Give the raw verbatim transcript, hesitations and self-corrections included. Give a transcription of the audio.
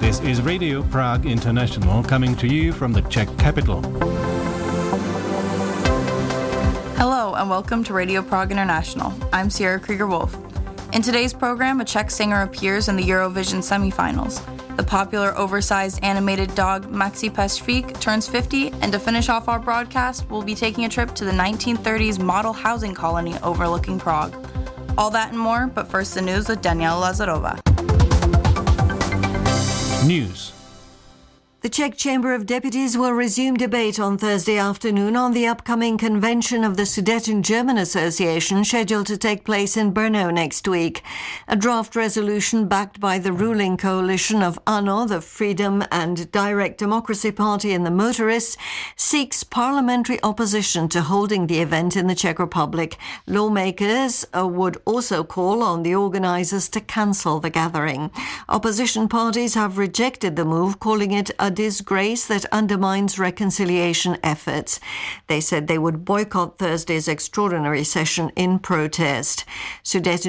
This is Radio Prague International coming to you from the Czech capital. Hello and welcome to Radio Prague International. I'm Sierra Krieger-Wolf. In today's program, a Czech singer appears in the Eurovision semifinals. The popular oversized animated dog Maxi Pestfik turns fifty, and to finish off our broadcast, we'll be taking a trip to the nineteen thirties model housing colony overlooking Prague. All that and more, but first the news with Daniela Lazarova. News. The Czech Chamber of Deputies will resume debate on Thursday afternoon on the upcoming convention of the Sudeten-German Association scheduled to take place in Brno next week. A draft resolution backed by the ruling coalition of ANO, the Freedom and Direct Democracy Party and the Motorists, seeks parliamentary opposition to holding the event in the Czech Republic. Lawmakers uh, would also call on the organisers to cancel the gathering. Opposition parties have rejected the move, calling it a disgrace that undermines reconciliation efforts. They said they would boycott Thursday's extraordinary session in protest. Sudeten